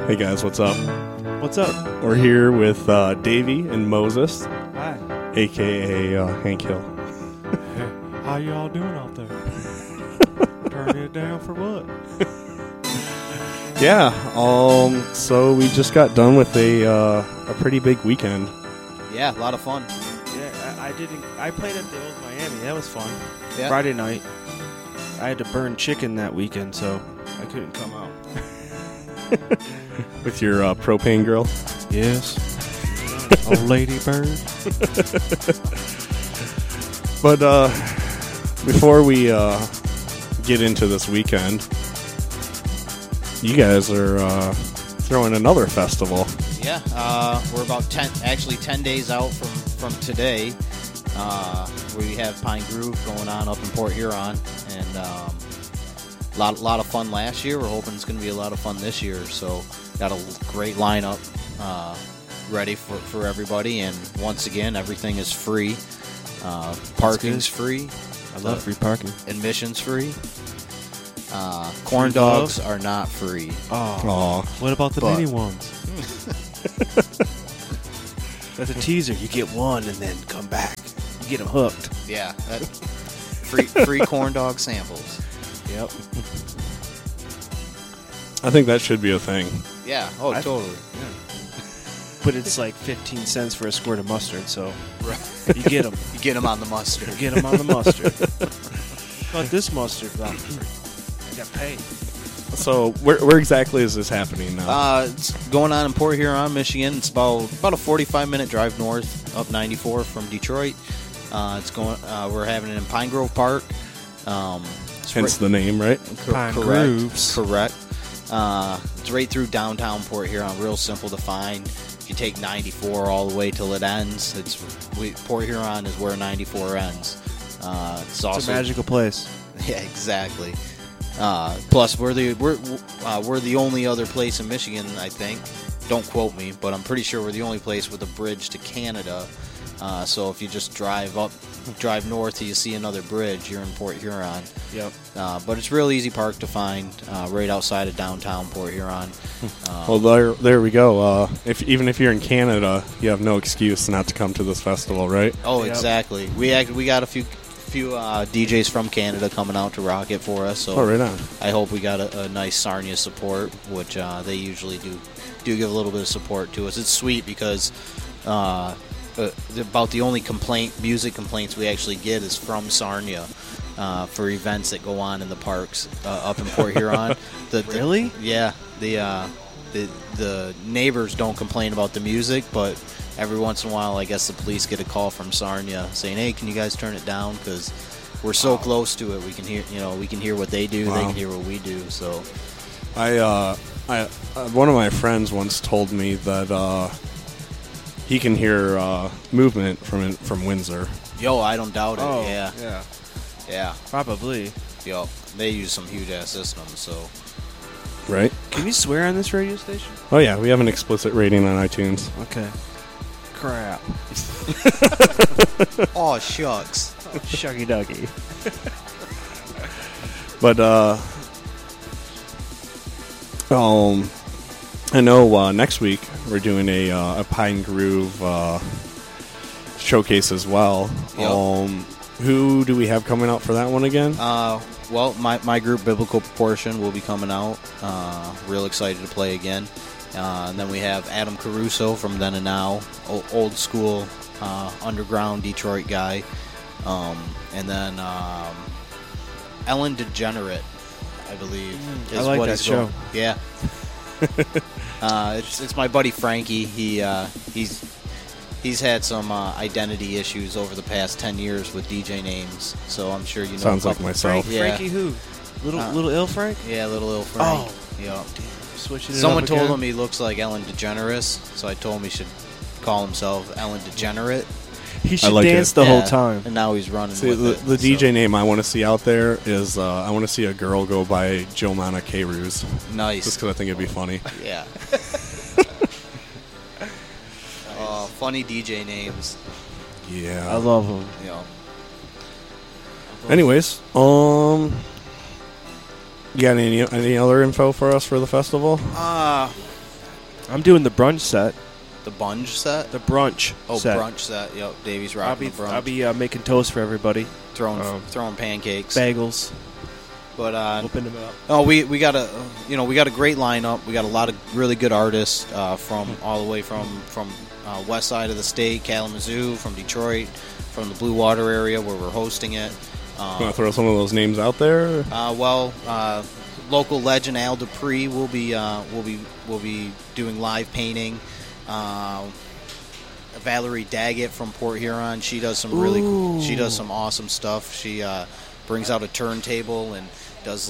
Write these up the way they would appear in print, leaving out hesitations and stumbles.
Hey guys, what's up? What's up? We're here with Davey and Moses, Hi. aka Hank Hill. How y'all doing out there? Turning it down for what? Yeah, so we just got done with a pretty big weekend. Yeah, a lot of fun. Yeah, I played at the Old Miami. That was fun. Yeah. Friday night. I had to burn chicken that weekend, so I couldn't come out. With your propane grill. Yes. Old lady bird. But before we get into this weekend, you guys are throwing another festival. Yeah, we're about 10 days out from today. We have Pine Grove going on up in Port Huron, and a lot of fun last year. We're hoping it's going to be a lot of fun this year. So got a great lineup ready for everybody. And once again, everything is free. Parking's free. I love free parking. Admission's free. Corn dogs are not free. Oh. What about the mini ones? That's a teaser. You get one and then come back. You get them hooked. Yeah, free corn dog samples. Yep. I think that should be a thing. Yeah. Oh, totally. But it's like 15 cents for a squirt of mustard, so you get them. You get them on the mustard. You get them on the mustard. But this mustard, I got paid. So where exactly is this happening now? It's going on in Port Huron, Michigan. It's about a 45-minute drive north up 94 from Detroit. It's going. We're having it in Pine Grove Park. Hence the name, right? Pine correct. Groves. Correct. It's right through downtown Port Huron. Real simple to find. If you take 94 all the way till it ends, Port Huron is where 94 ends. It's also a magical place. Yeah, exactly. Plus, we're the only other place in Michigan, I think. Don't quote me, but I'm pretty sure we're the only place with a bridge to Canada. So if you just drive north till you see another bridge, you're in Port Huron. Yep. But it's real easy park to find right outside of downtown Port Huron. Well, there we go. Even if you're in Canada, you have no excuse not to come to this festival, right? Oh, Yep. exactly. We got a few DJs from Canada coming out to rock it for us. So right on. I hope we got a nice Sarnia support, which they usually do give a little bit of support to us. It's sweet because about the only music complaints we actually get is from Sarnia for events that go on in the parks up in Port Huron. Really? Yeah. The neighbors don't complain about the music, but every once in a while, I guess the police get a call from Sarnia saying, "Hey, can you guys turn it down? Because we're so close to it. We can hear what they do. Wow. They can hear what we do." So, one of my friends once told me that he can hear movement from Windsor. yo, I don't doubt it. Oh, Yeah. Probably. Yo, they use some huge ass systems. So, Right? Can you swear on this radio station? Oh yeah, we have an explicit rating on iTunes. Okay. Crap. oh shucks. Shuggy Duggy. But I know next week we're doing a Pine Grove showcase as well. Yep. Who do we have coming out for that one again? Well, my group, Biblical Proportion, will be coming out. Real excited to play again. And then we have Adam Caruso from Then and Now, old school underground Detroit guy. And then Ellen DeGenerate, I believe. I like what that he's show. Yeah. It's my buddy Frankie. He's had some identity issues over the past 10 years with DJ names, so I'm sure you know. Sounds like myself. Yeah. Frankie who? Little ill Frank? Yeah, little ill Frank. Oh. Yeah. Switching it Someone up told again? him he looks like Ellen DeGeneres, so I told him he should call himself Ellen DeGenerate. He should like dance it. the whole Yeah, time. and now he's running See, with the it. DJ so. name I want to see out there is I want to see a girl go by Jomana K-Ruse. Just Nice. because I think it'd be funny. Yeah. Funny DJ names. Yeah. I love him. You know. Anyways, you got any other info for us for the festival? I'm doing the brunch set. The bunge set? The brunch set. Brunch set. Yep, Davey's I'll rocking be the brunch. I'll be making toast for everybody. Throwing pancakes. Bagels. But Open them up. oh, we got a great lineup. We got a lot of really good artists from all the way from west side of the state, Kalamazoo, from Detroit, from the Blue Water area where we're hosting it. Want to throw some of those names out there? Local legend Al Dupree will be doing live painting. Valerie Daggett from Port Huron, she does some some awesome stuff. She brings out a turntable and does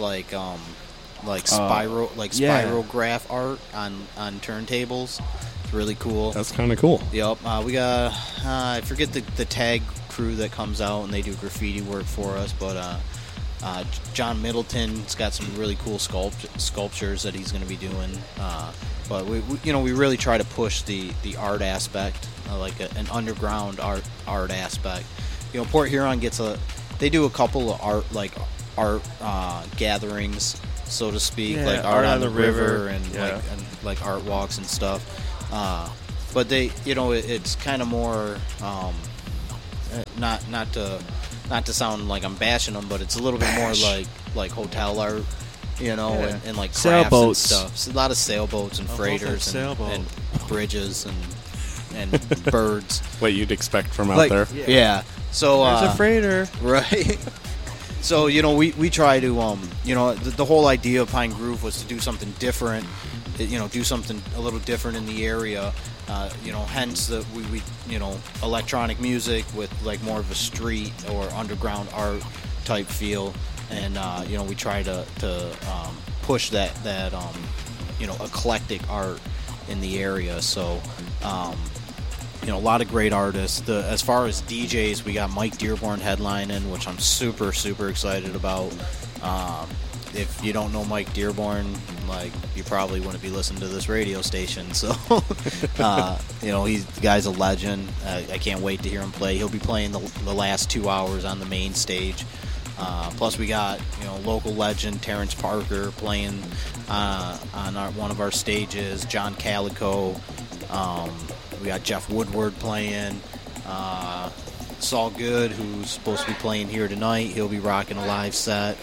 spirograph art on turntables. It's really cool. That's kind of cool. Yep. We got I forget the tag crew that comes out and they do graffiti work for us, but John Middleton's got some really cool sculptures that he's going to be doing. But we really try to push the art aspect, an underground art aspect. Port Huron they do a couple of art gatherings, so to speak, like art on the river and like art walks and stuff. But they, it's kind of more not to sound like I'm bashing them, but it's a little bit more like hotel art, and like crafts sailboats and stuff. So a lot of sailboats and freighters and bridges and birds. What you'd expect from out there. Yeah. So there's a freighter, right? So we try to the whole idea of Pine Groove was to do something different, do something a little different in the area. Hence the we electronic music with like more of a street or underground art type feel, and we try to push that eclectic art in the area. So a lot of great artists. As far as DJs, we got Mike Dearborn headlining, which I'm super super excited about. If you don't know Mike Dearborn, you probably wouldn't be listening to this radio station. So, the guy's a legend. I can't wait to hear him play. He'll be playing the last 2 hours on the main stage. Plus, we got local legend Terrence Parker playing on one of our stages. John Calico. We got Jeff Woodward playing. Saul Good, who's supposed to be playing here tonight. He'll be rocking a live set.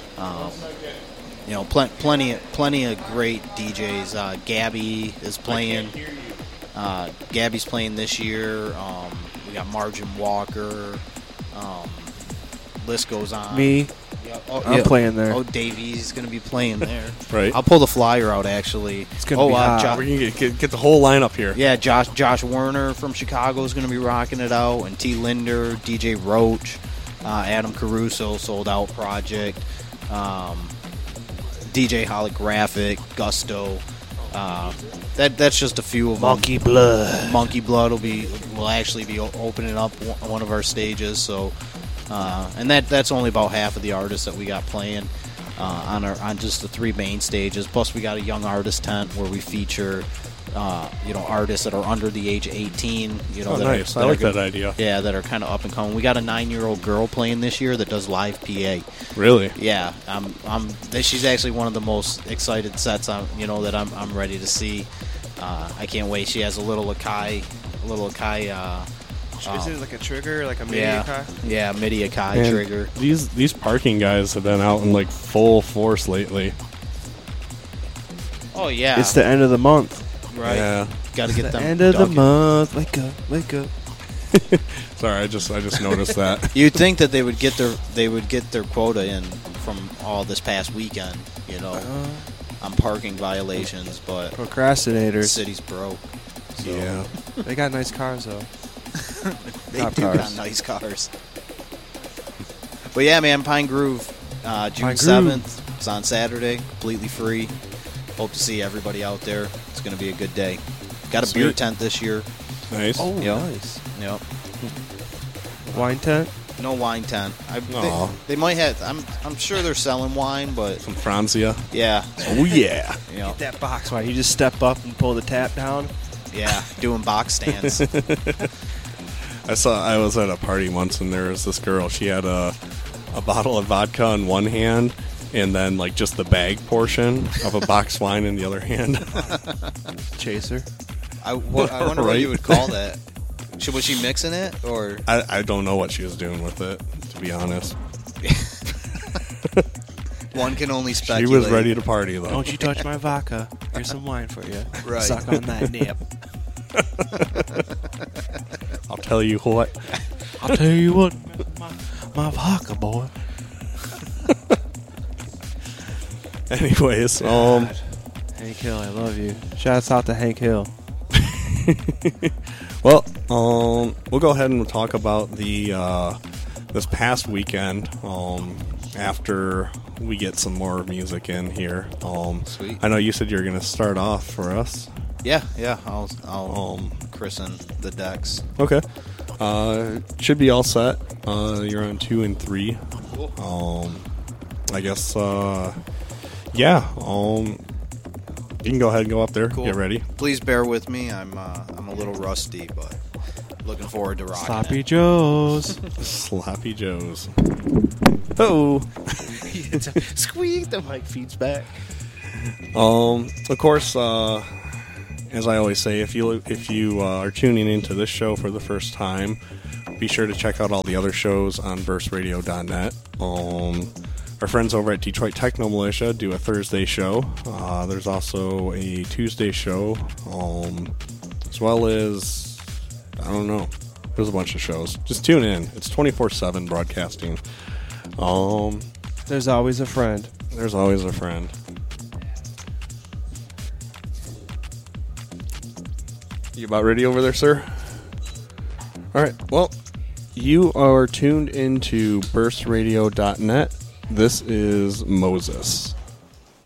Plenty of great DJs. Gabby is playing. Gabby's playing this year. We got Margin Walker. List goes on. Me. I'm playing there. Oh, Davey's going to be playing there. Right. I'll pull the flyer out, actually. It's going to be hot. We can get the whole lineup here. Yeah, Josh Werner from Chicago is going to be rocking it out, and T. Linder, DJ Roach, Adam Caruso, Sold Out Project, DJ Holographic, Gusto. That's just a few of them. Monkey Blood. Monkey Blood will actually be opening up one of our stages. So, and that's only about half of the artists that we got playing on just the 3 main stages. Plus, we got a young artist tent where we feature artists that are under the age of 18. Nice. I like that idea. Yeah, that are kind of up and coming. We got a 9-year-old girl playing this year that does live PA. Really? Yeah, she's actually one of the most excited sets that I'm ready to see. I can't wait. She has a little Akai. Is it like a trigger, like a MIDI Akai? Yeah, MIDI Akai trigger. These parking guys have been out in full force lately. Oh yeah, it's the end of the month. Right. Yeah. Got to get them. End of the month. Wake up. Sorry, I just noticed that. You'd think that they would get their quota in from all this past weekend, on parking violations, but procrastinators. The city's broke. So. Yeah. They got nice cars though. They got nice cars. But yeah, man, Pine Groove, June 7th. It's on Saturday, completely free. Hope to see everybody out there. It's going to be a good day. Got a beer tent this year. Nice. Oh, nice. Yep. Wine tent? No wine tent. They might have. I'm sure they're selling wine, but some Franzia. Yeah. Oh yeah. Get that box wine. You just step up and pull the tap down. Yeah, doing box stands. I was at a party once and there was this girl. She had a bottle of vodka in one hand and then like just the bag portion of a box wine in the other hand. Chaser. I wonder what you would call that. Was she mixing it, or? I don't know what she was doing with it, to be honest. One can only speculate. She was ready to party, though. Don't you touch my vodka. Here's some wine for you. Right. Suck on that nip. I'll tell you what. I'll tell you what, my vodka, boy. Anyways, Hank Hill, I love you. Shouts out to Hank Hill. well, we'll go ahead and we'll talk about the this past weekend. After we get some more music in here. Sweet. I know you said you were going to start off for us. Yeah. I'll christen the decks. Okay. Should be all set. You're on 2 and 3. Cool. I guess. Yeah. You can go ahead and go up there. Cool. Get ready. Please bear with me. I'm a little rusty, but looking forward to rocking. Sloppy it. Joes. Sloppy Joes. Oh. Squeak, the mic feeds back. Of course, as I always say, if you are tuning into this show for the first time, be sure to check out all the other shows on burstradio.net. Our friends over at Detroit Techno Militia do a Thursday show. There's also a Tuesday show, as well as, I don't know, there's a bunch of shows. Just tune in. It's 24/7 broadcasting. There's always a friend. There's always a friend. You about ready over there, sir? All right. Well, you are tuned into burstradio.net. This is Moses.